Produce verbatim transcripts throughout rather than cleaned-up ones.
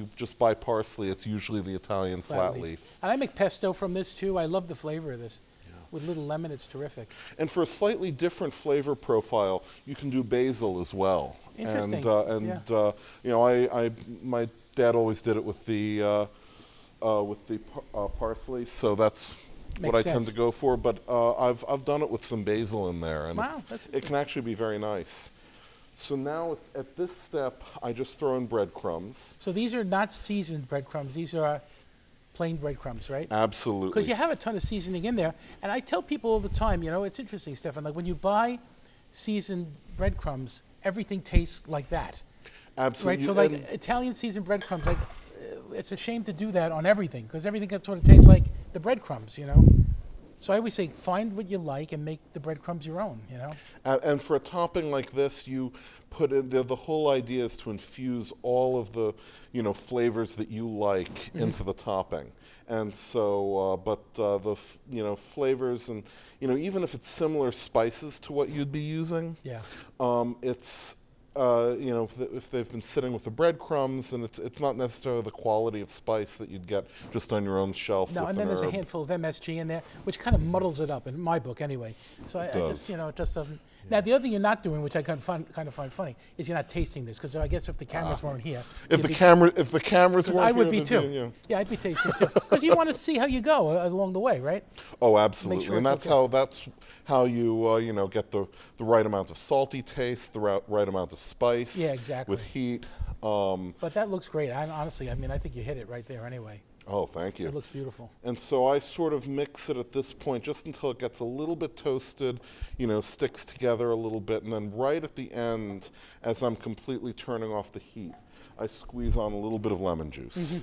you just buy parsley, it's usually the Italian flat, Flat leaf. leaf. And I make pesto from this too. I love the flavor of this. With little lemon, it's terrific. And for a slightly different flavor profile, you can do basil as well. Interesting. And, uh, and yeah. uh, you know, I, I, my dad always did it with the, uh, uh, with the par uh, parsley, so that's Makes what I sense. tend to go for. But uh, I've, I've done it with some basil in there, and Wow, it's, that's it can actually be very nice. So now at this step, I just throw in breadcrumbs. So these are not seasoned breadcrumbs. These are plain breadcrumbs, right? Absolutely. Because you have a ton of seasoning in there. And I tell people all the time, you know, it's interesting, Stefan, like when you buy seasoned breadcrumbs, everything tastes like that. Absolutely. Right? So like Italian seasoned breadcrumbs, like uh, it's a shame to do that on everything because everything sort of tastes like the breadcrumbs, you know? So I always say, find what you like and make the breadcrumbs your own, you know? Uh, and for a topping like this, you put in, the, the whole idea is to infuse all of the, you know, flavors that you like mm-hmm. into the topping. And so, uh, but uh, the, f you know, flavors and, you know, even if it's similar spices to what you'd be using, yeah. um, it's, Uh, you know, if, if they've been sitting with the breadcrumbs, and it's it's not necessarily the quality of spice that you'd get just on your own shelf. No, with and then an there's herb. a handful of M S G in there, which kind of muddles it up in my book, anyway. So I, I just, you know, it just doesn't. Yeah. Now the other thing you're not doing, which I kind of find kind of find funny, is you're not tasting this because I guess if the cameras uh, weren't here, if the camera, if the cameras weren't I would here, be too. Be, yeah. yeah, I'd be tasting too because you want to see how you go uh, along the way, right? Oh, absolutely, sure and that's okay. how that's how you uh, you know get the the right amount of salty taste, the right, right amount of spice. Yeah, exactly. With heat. Um, but that looks great. I, honestly, I mean, I think you hit it right there anyway. Oh, thank you. It looks beautiful. And so I sort of mix it at this point just until it gets a little bit toasted, you know, sticks together a little bit, and then right at the end, as I'm completely turning off the heat, I squeeze on a little bit of lemon juice. Mm-hmm.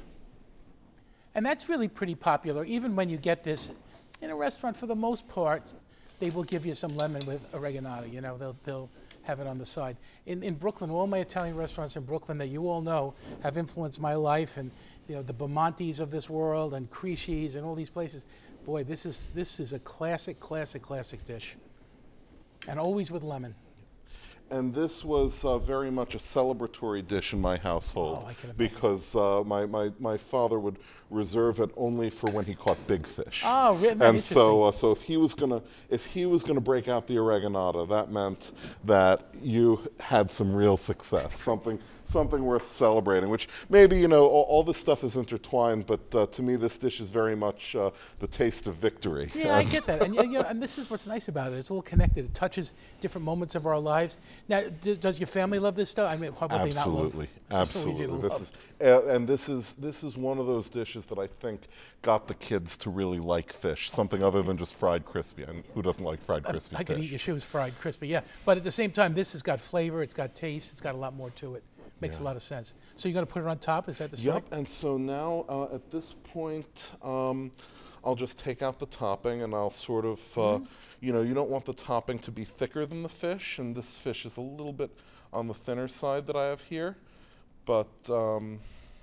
And that's really pretty popular. Even when you get this in a restaurant, for the most part, they will give you some lemon with oregano. You know, they'll, they'll have it on the side. In, in Brooklyn, all my Italian restaurants in Brooklyn that you all know have influenced my life, and you know the Bamontes of this world and Crisci's and all these places. Boy, this is this is a classic, classic, classic dish, and always with lemon. And this was uh, very much a celebratory dish in my household oh, I can because uh, my, my, my father would reserve it only for when he caught big fish. Oh, really? And so uh, so if he was gonna if he was gonna break out the oreganata, that meant that you had some real success, something something worth celebrating. Which maybe you know all, all this stuff is intertwined, but uh, to me this dish is very much uh, the taste of victory. Yeah, I get that, and, you know, and this is what's nice about it. It's a little connected. It touches different moments of our lives. Now, d does your family love this stuff? I mean, what would they not love? Absolutely, It's absolutely. so easy to this love. is uh, and this is this is one of those dishes that I think got the kids to really like fish, something other than just fried crispy. And who doesn't like fried crispy I, I fish? could eat your shoes fried crispy, yeah. But at the same time, this has got flavor. It's got taste. It's got a lot more to it. Makes Yeah. a lot of sense. So you're going to put it on top? Is that the Yep. strike? And so now uh, at this point, um, I'll just take out the topping, and I'll sort of, uh, mm-hmm. you know, you don't want the topping to be thicker than the fish, and this fish is a little bit on the thinner side that I have here, but. Um,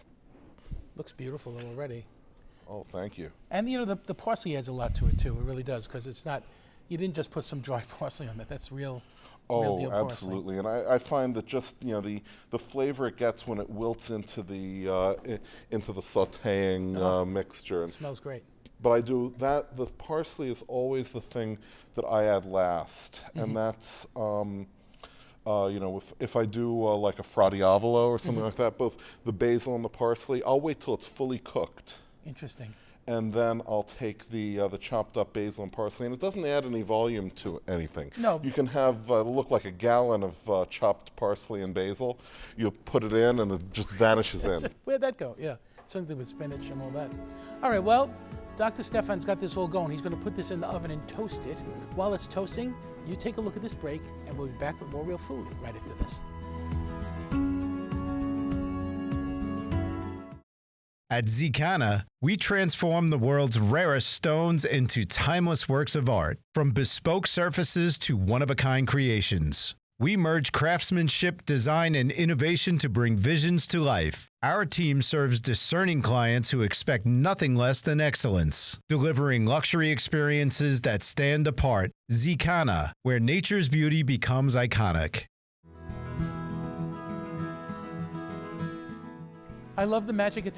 Looks beautiful already. Oh, thank you. And you know, the, the parsley adds a lot to it too. It really does, because it's not, you didn't just put some dry parsley on that. That's real. Oh, absolutely, and I, I find that just you know the the flavor it gets when it wilts into the uh, I, into the sautéing oh, uh, mixture. It smells great. But I do that. The parsley is always the thing that I add last, mm-hmm. and that's um, uh, you know if if I do uh, like a fra diavolo or something mm-hmm. like that, both the basil and the parsley, I'll wait till it's fully cooked. Interesting. And then I'll take the uh, the chopped up basil and parsley, and it doesn't add any volume to anything. No. You can have uh, look like a gallon of uh, chopped parsley and basil. You put it in, and it just vanishes in. Where'd that go? Yeah, something with spinach and all that. All right, well, Doctor Stefan's got this all going. He's going to put this in the oven and toast it. While it's toasting, you take a look at this break, and we'll be back with more real food right after this. At Zicana, we transform the world's rarest stones into timeless works of art, from bespoke surfaces to one-of-a-kind creations. We merge craftsmanship, design, and innovation to bring visions to life. Our team serves discerning clients who expect nothing less than excellence, delivering luxury experiences that stand apart. Zicana, where nature's beauty becomes iconic. I love the magic